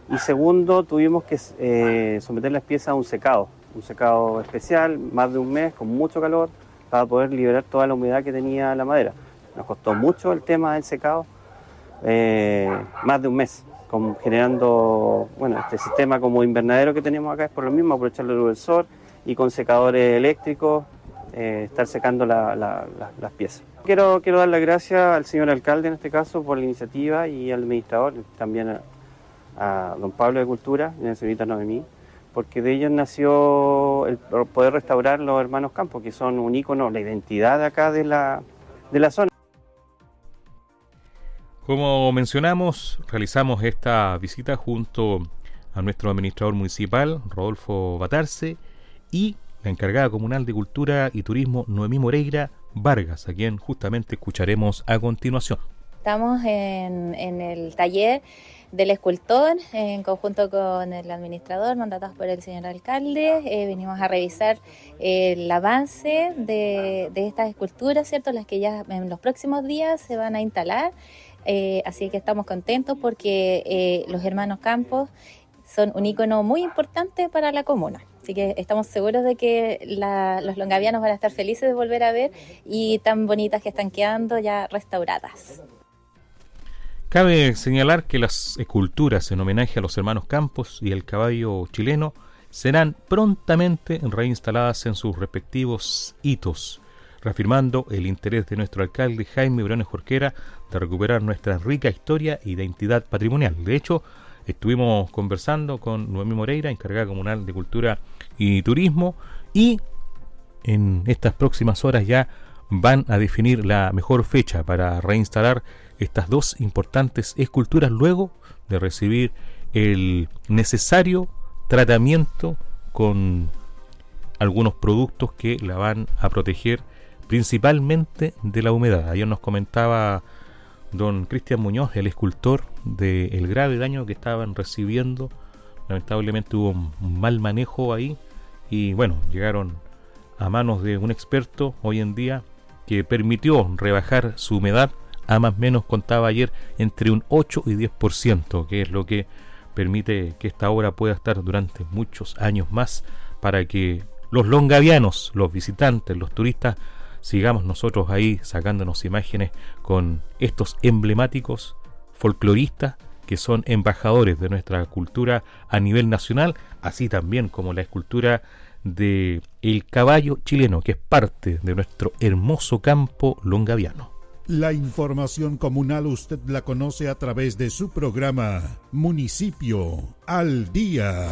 Y segundo, tuvimos que someter las piezas a un secado especial, más de un mes, con mucho calor, para poder liberar toda la humedad que tenía la madera. Nos costó mucho el tema del secado, más de un mes, generando, este sistema como invernadero que tenemos acá es por lo mismo, aprovechar la luz del sol y con secadores eléctricos, estar secando las piezas. Quiero dar las gracias al señor alcalde en este caso por la iniciativa y al administrador, también a don Pablo de Cultura y a la señorita Noemí, porque de ellos nació el poder restaurar los hermanos Campos, que son un ícono, la identidad de acá de la zona. Como mencionamos, realizamos esta visita junto a nuestro administrador municipal, Rodolfo Batarse, y la encargada comunal de Cultura y Turismo, Noemí Moreira Vargas, a quien justamente escucharemos a continuación. Estamos en el taller del escultor en conjunto con el administrador mandatados por el señor alcalde. Venimos a revisar el avance de estas esculturas, ¿cierto? Las que ya en los próximos días se van a instalar. Así que estamos contentos porque los hermanos Campos son un ícono muy importante para la comuna. Así que estamos seguros de que los longavianos van a estar felices de volver a ver y tan bonitas que están quedando ya restauradas. Cabe señalar que las esculturas en homenaje a los hermanos Campos y el caballo chileno serán prontamente reinstaladas en sus respectivos hitos, reafirmando el interés de nuestro alcalde Jaime Briones Jorquera de recuperar nuestra rica historia e identidad patrimonial. De hecho, estuvimos conversando con Noemí Moreira, encargada comunal de Cultura y Turismo, y en estas próximas horas ya van a definir la mejor fecha para reinstalar estas dos importantes esculturas luego de recibir el necesario tratamiento con algunos productos que la van a proteger principalmente de la humedad. Ayer nos comentaba don Cristian Muñoz, el escultor, del grave daño que estaban recibiendo. Lamentablemente hubo un mal manejo ahí y bueno, llegaron a manos de un experto hoy en día que permitió rebajar su humedad a más o menos, contaba ayer, entre un 8 y 10%, que es lo que permite que esta obra pueda estar durante muchos años más, para que los longavianos, los visitantes, los turistas, sigamos nosotros ahí sacándonos imágenes con estos emblemáticos folcloristas que son embajadores de nuestra cultura a nivel nacional, así también como la escultura de el caballo chileno, que es parte de nuestro hermoso campo longaviano. La información comunal usted la conoce a través de su programa Municipio al Día.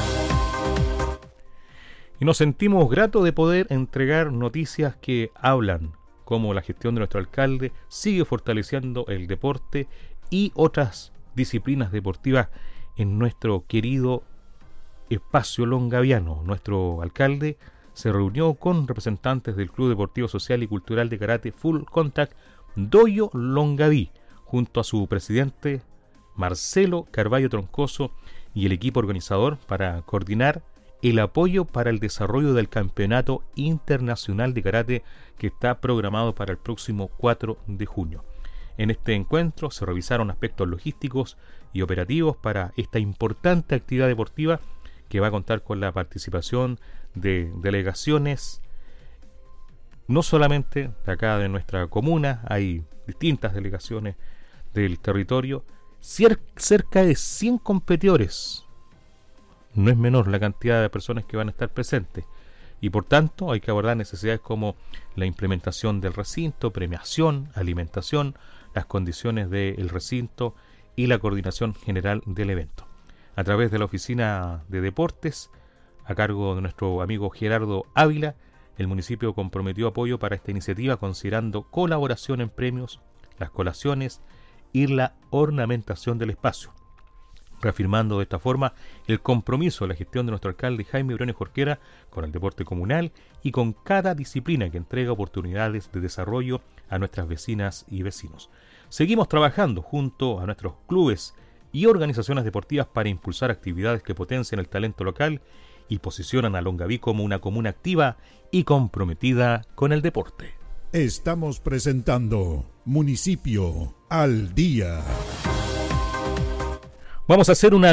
Y nos sentimos gratos de poder entregar noticias que hablan cómo la gestión de nuestro alcalde sigue fortaleciendo el deporte y otras disciplinas deportivas en nuestro querido espacio longaviano. Nuestro alcalde se reunió con representantes del Club Deportivo Social y Cultural de Karate Full Contact Doyo Longaví, junto a su presidente Marcelo Carballo Troncoso y el equipo organizador, para coordinar el apoyo para el desarrollo del Campeonato Internacional de Karate que está programado para el próximo 4 de junio. En este encuentro se revisaron aspectos logísticos y operativos para esta importante actividad deportiva, que va a contar con la participación de delegaciones no solamente de acá de nuestra comuna, hay distintas delegaciones del territorio, cerca de 100 competidores. No es menor la cantidad de personas que van a estar presentes, y por tanto hay que abordar necesidades como la implementación del recinto, premiación, alimentación, las condiciones del recinto y la coordinación general del evento. A través de la oficina de deportes, a cargo de nuestro amigo Gerardo Ávila, el municipio comprometió apoyo para esta iniciativa, considerando colaboración en premios, las colaciones y la ornamentación del espacio, reafirmando de esta forma el compromiso de la gestión de nuestro alcalde Jaime Briones Jorquera con el deporte comunal y con cada disciplina que entrega oportunidades de desarrollo a nuestras vecinas y vecinos. Seguimos trabajando junto a nuestros clubes y organizaciones deportivas para impulsar actividades que potencian el talento local y posicionan a Longaví como una comuna activa y comprometida con el deporte. Estamos presentando Municipio al Día. Vamos a hacer una